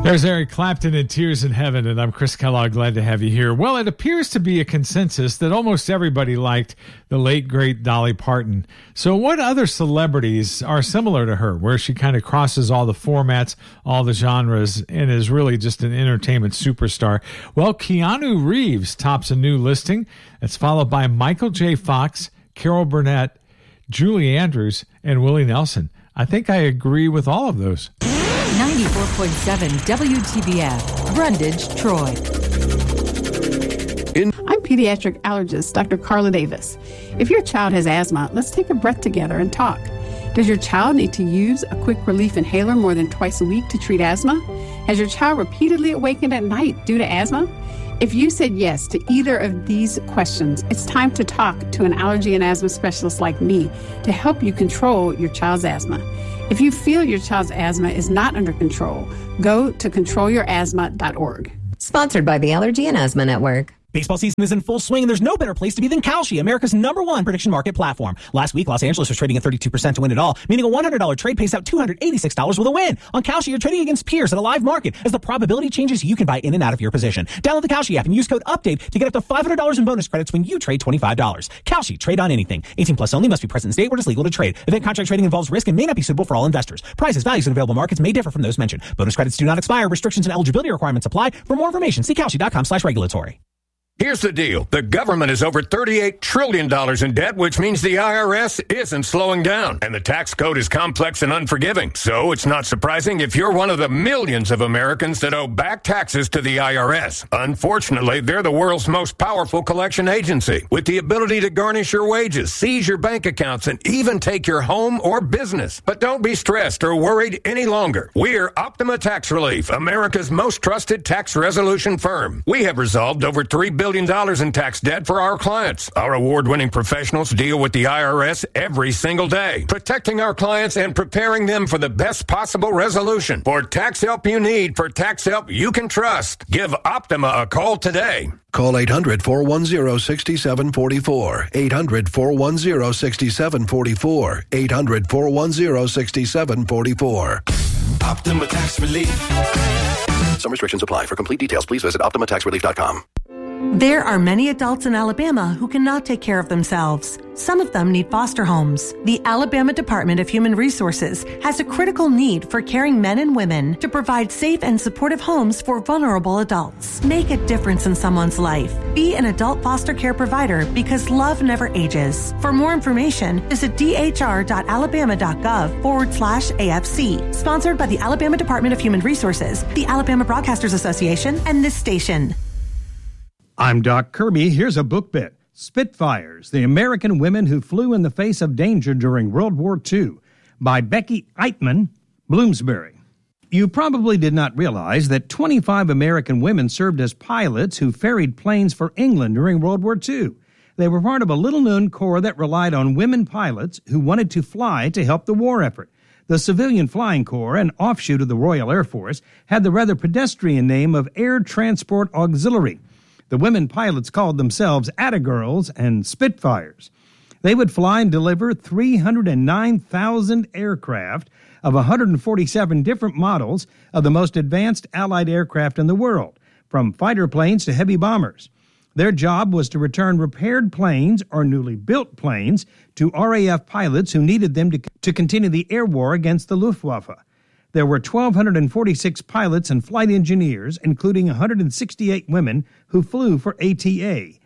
There's Eric Clapton and Tears in Heaven, and I'm Chris Kellogg. Glad to have you here. Well, it appears to be a consensus that almost everybody liked the late, great Dolly Parton. So what other celebrities are similar to her, where she kind of crosses all the formats, all the genres, and is really just an entertainment superstar? Well, Keanu Reeves tops a new listing. It's followed by Michael J. Fox, Carol Burnett, Julie Andrews, and Willie Nelson. I think I agree with all of those. 94.7 WTBF, Brundage, Troy. I'm pediatric allergist Dr. Carla Davis. If your child has asthma, let's take a breath together and talk. Does your child need to use a quick relief inhaler more than twice a week to treat asthma? Has your child repeatedly awakened at night due to asthma? If you said yes to either of these questions, it's time to talk to an allergy and asthma specialist like me to help you control your child's asthma. If you feel your child's asthma is not under control, go to controlyourasthma.org. Sponsored by the Allergy and Asthma Network. Baseball season is in full swing, and there's no better place to be than Kalshi, America's #1 prediction market platform. Last week, Los Angeles was trading at 32% to win it all, meaning a $100 trade pays out $286 with a win. On Kalshi, you're trading against peers at a live market. As the probability changes, you can buy in and out of your position. Download the Kalshi app and use code UPDATE to get up to $500 in bonus credits when you trade $25. Kalshi, trade on anything. 18 plus only, must be present in state where it's legal to trade. Event contract trading involves risk and may not be suitable for all investors. Prices, values, and available markets may differ from those mentioned. Bonus credits do not expire. Restrictions and eligibility requirements apply. For more information, see Kalshi.com/regulatory. Here's the deal. The government is over $38 trillion in debt, which means the IRS isn't slowing down. And the tax code is complex and unforgiving. So it's not surprising if you're one of the millions of Americans that owe back taxes to the IRS. Unfortunately, they're the world's most powerful collection agency, with the ability to garnish your wages, seize your bank accounts, and even take your home or business. But don't be stressed or worried any longer. We're Optima Tax Relief, America's most trusted tax resolution firm. We have resolved over $3 billion in tax debt for our clients. Our award-winning professionals deal with the IRS every single day, protecting our clients and preparing them for the best possible resolution. For tax help you need, for tax help you can trust, give Optima a call today. Call 800-410-6744. 800-410-6744. 800-410-6744. Optima Tax Relief. Some restrictions apply. For complete details, please visit OptimaTaxRelief.com. There are many adults in Alabama who cannot take care of themselves. Some of them need foster homes. The Alabama Department of Human Resources has a critical need for caring men and women to provide safe and supportive homes for vulnerable adults. Make a difference in someone's life. Be an adult foster care provider because love never ages. For more information, visit dhr.alabama.gov/AFC. Sponsored by the Alabama Department of Human Resources, the Alabama Broadcasters Association, and this station. I'm Doc Kirby. Here's a book bit. Spitfires, the American Women Who Flew in the Face of Danger During World War II, by Becky Eitman, Bloomsbury. You probably did not realize that 25 American women served as pilots who ferried planes for England during World War II. They were part of a little-known corps that relied on women pilots who wanted to fly to help the war effort. The Civilian Flying Corps, an offshoot of the Royal Air Force, had the rather pedestrian name of Air Transport Auxiliary. The women pilots called themselves Attagirls and Spitfires. They would fly and deliver 309,000 aircraft of 147 different models of the most advanced Allied aircraft in the world, from fighter planes to heavy bombers. Their job was to return repaired planes or newly built planes to RAF pilots who needed them to continue the air war against the Luftwaffe. There were 1,246 pilots and flight engineers, including 168 women who flew for ATA.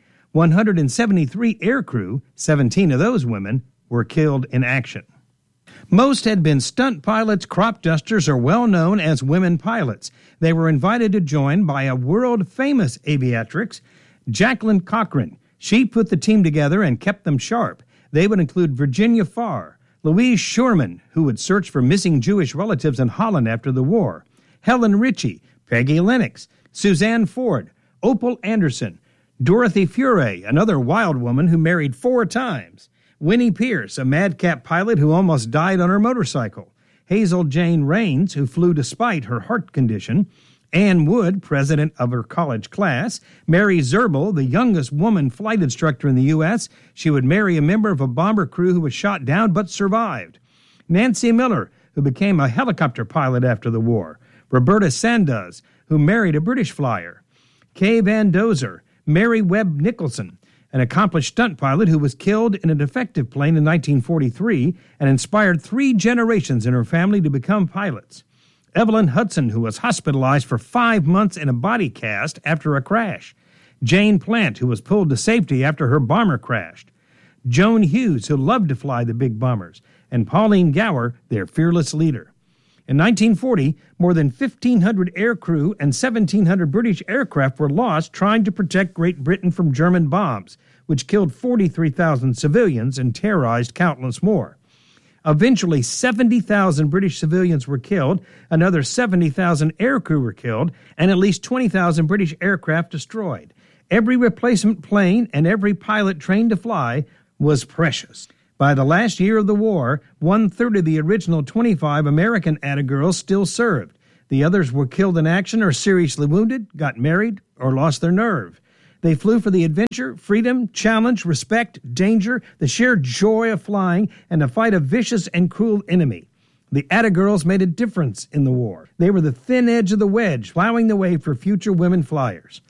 173 aircrew, 17 of those women, were killed in action. Most had been stunt pilots, crop dusters, or well known as women pilots. They were invited to join by a world-famous aviatrix, Jacqueline Cochran. She put the team together and kept them sharp. They would include Virginia Farr, Louise Schurman, who would search for missing Jewish relatives in Holland after the war, Helen Ritchie, Peggy Lennox, Suzanne Ford, Opal Anderson, Dorothy Fure, another wild woman who married 4 times, Winnie Pierce, a madcap pilot who almost died on her motorcycle, Hazel Jane Raines, who flew despite her heart condition, Ann Wood, president of her college class, Mary Zerbel, the youngest woman flight instructor in the U.S. She would marry a member of a bomber crew who was shot down but survived. Nancy Miller, who became a helicopter pilot after the war. Roberta Sandus, who married a British flyer. Kay Van Dozer, Mary Webb Nicholson, an accomplished stunt pilot who was killed in a defective plane in 1943 and inspired 3 generations in her family to become pilots. Evelyn Hudson, who was hospitalized for 5 months in a body cast after a crash. Jane Plant, who was pulled to safety after her bomber crashed. Joan Hughes, who loved to fly the big bombers. And Pauline Gower, their fearless leader. In 1940, more than 1,500 aircrew and 1,700 British aircraft were lost trying to protect Great Britain from German bombs, which killed 43,000 civilians and terrorized countless more. Eventually, 70,000 British civilians were killed, another 70,000 aircrew were killed, and at least 20,000 British aircraft destroyed. Every replacement plane and every pilot trained to fly was precious. By the last year of the war, 1/3 of the original 25 American Atta girls still served. The others were killed in action or seriously wounded, got married, or lost their nerve. They flew for the adventure, freedom, challenge, respect, danger, the sheer joy of flying, and to fight a vicious and cruel enemy. The Atta girls made a difference in the war. They were the thin edge of the wedge, plowing the way for future women flyers.